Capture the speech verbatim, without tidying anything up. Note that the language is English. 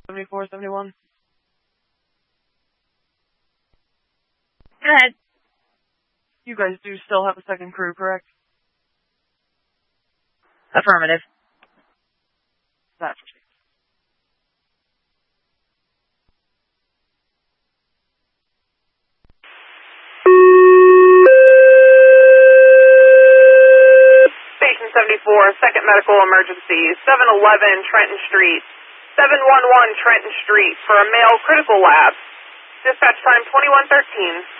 seventy-four, seventy-one. Go ahead. You guys do still have a second crew, correct? Affirmative. That's Station seventy-four, second medical emergency, seven eleven Trenton Street, seven one one Trenton Street for a male critical lab. Dispatch time twenty-one thirteen.